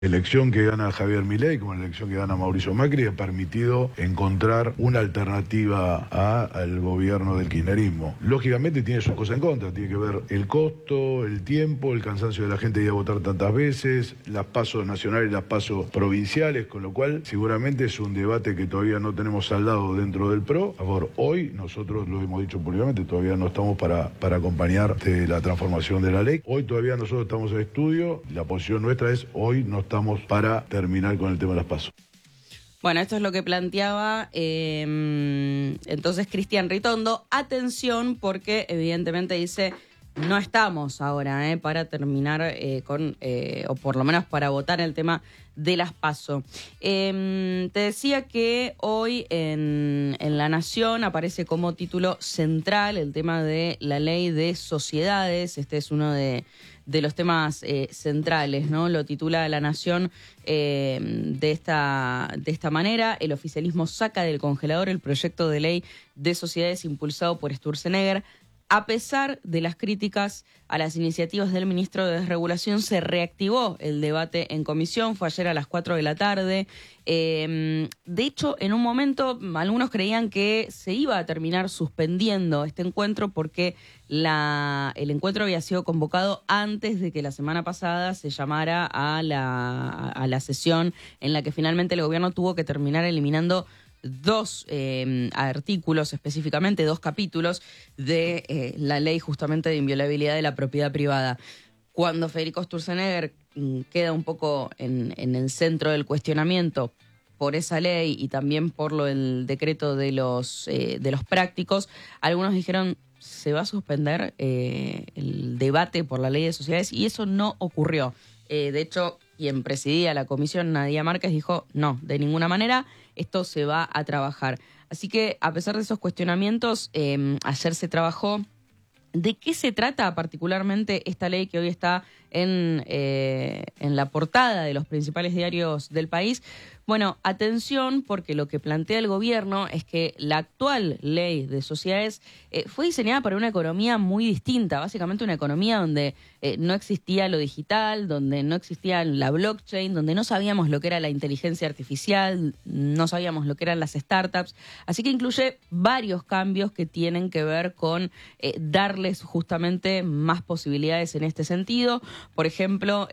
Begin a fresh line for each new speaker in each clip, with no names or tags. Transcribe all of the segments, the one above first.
elección que gana Javier Milei, como la elección que gana Mauricio Macri, ha permitido encontrar una alternativa al gobierno del kirchnerismo. Lógicamente tiene sus cosas en contra, tiene que ver el costo, el tiempo, el cansancio de la gente de ir a votar tantas veces, las pasos nacionales y las pasos provinciales, con lo cual seguramente es un debate que todavía no tenemos saldado dentro del PRO. A favor, hoy nosotros lo hemos dicho públicamente, todavía no estamos para acompañar la transformación de la ley. Hoy todavía nosotros estamos en estudio, la posición nuestra es hoy no estamos para terminar con el tema de las PASO.
Bueno, esto es lo que planteaba entonces Cristian Ritondo. Atención, porque evidentemente dice, no estamos ahora para terminar o por lo menos para votar el tema de las PASO. Te decía que hoy en La Nación aparece como título central el tema de la ley de sociedades. Este es uno de los temas centrales, ¿no? Lo titula La Nación de esta manera. El oficialismo saca del congelador el proyecto de ley de sociedades impulsado por Sturzenegger. A pesar de las críticas a las iniciativas del ministro de Desregulación, se reactivó el debate en comisión. Fue ayer a las 4 de la tarde. De hecho, en un momento, algunos creían que se iba a terminar suspendiendo este encuentro porque el encuentro había sido convocado antes de que la semana pasada se llamara a la sesión en la que finalmente el gobierno tuvo que terminar eliminando dos artículos, específicamente 2 capítulos de la ley justamente de inviolabilidad de la propiedad privada. Cuando Federico Sturzenegger queda un poco en el centro del cuestionamiento por esa ley y también por lo del decreto de los prácticos, algunos dijeron se va a suspender el debate por la ley de sociedades, y eso no ocurrió. De hecho, quien presidía la comisión, Nadia Márquez, dijo no, de ninguna manera, esto se va a trabajar. Así que, a pesar de esos cuestionamientos, ayer se trabajó. ¿De qué se trata particularmente esta ley que hoy está en la portada de los principales diarios del país? Bueno, atención, porque lo que plantea el gobierno es que la actual ley de sociedades fue diseñada para una economía muy distinta, básicamente una economía donde no existía lo digital, donde no existía la blockchain, donde no sabíamos lo que era la inteligencia artificial, no sabíamos lo que eran las startups. Así que incluye varios cambios que tienen que ver con darles justamente más posibilidades en este sentido. Por ejemplo,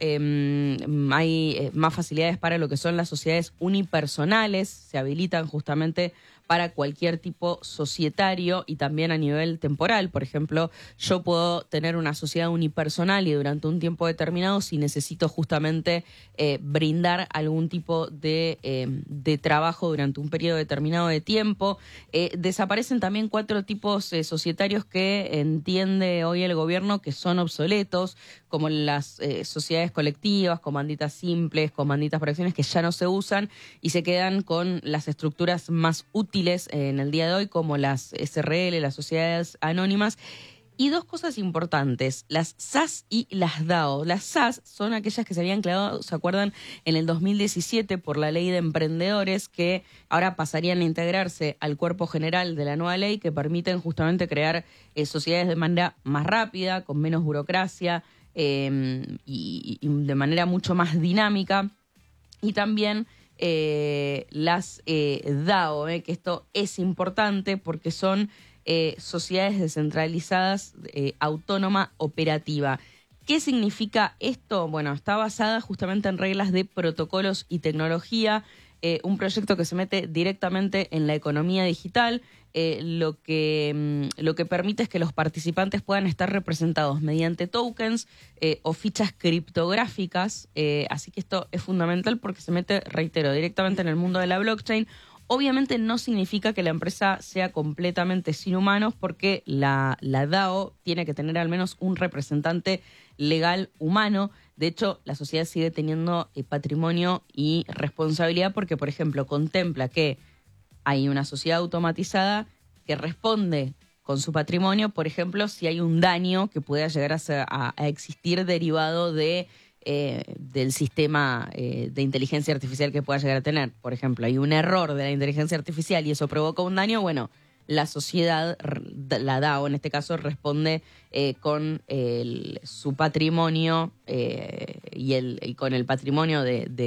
hay más facilidades para lo que son las sociedades unipersonales, se habilitan justamente para cualquier tipo societario y también a nivel temporal. Por ejemplo, yo puedo tener una sociedad unipersonal y durante un tiempo determinado, si necesito justamente brindar algún tipo de trabajo durante un periodo determinado de tiempo. Desaparecen también 4 tipos societarios que entiende hoy el gobierno que son obsoletos, como las sociedades colectivas, comanditas simples, comanditas por acciones, que ya no se usan y se quedan con las estructuras más útiles en el día de hoy, como las SRL, las sociedades anónimas. Y 2 cosas importantes, las SAS y las DAO. Las SAS son aquellas que se habían creado, ¿se acuerdan?, en el 2017 por la ley de emprendedores, que ahora pasarían a integrarse al cuerpo general de la nueva ley, que permiten justamente crear sociedades de manera más rápida, con menos burocracia y de manera mucho más dinámica. Y también las DAO, que esto es importante porque son sociedades descentralizadas, autónoma, operativa. ¿Qué significa esto? Bueno, está basada justamente en reglas de protocolos y tecnología, un proyecto que se mete directamente en la economía digital. Lo que permite es que los participantes puedan estar representados mediante tokens o fichas criptográficas, así que esto es fundamental porque se mete, reitero, directamente en el mundo de la blockchain. Obviamente no significa que la empresa sea completamente sin humanos, porque la DAO tiene que tener al menos un representante legal humano. De hecho, la sociedad sigue teniendo patrimonio y responsabilidad porque, por ejemplo, contempla que hay una sociedad automatizada que responde con su patrimonio, por ejemplo, si hay un daño que pueda llegar a existir derivado del sistema de inteligencia artificial que pueda llegar a tener. Por ejemplo, hay un error de la inteligencia artificial y eso provoca un daño, bueno, la sociedad, la DAO en este caso, responde con su patrimonio y con el patrimonio de